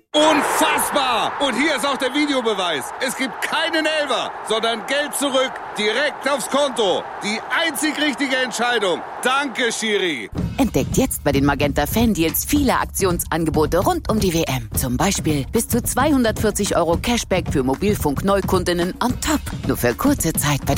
Unfassbar! Und hier ist auch der Videobeweis. Es gibt keinen Elfer, sondern Geld zurück, direkt aufs Konto. Die einzig richtige Entscheidung. Danke, Schiri. Entdeckt jetzt bei den Magenta Fan Deals viele Aktionsangebote rund um die WM. Zum Beispiel bis zu 240 € Cashback für Mobilfunk-Neukundinnen on top. Nur für kurze Zeit bei der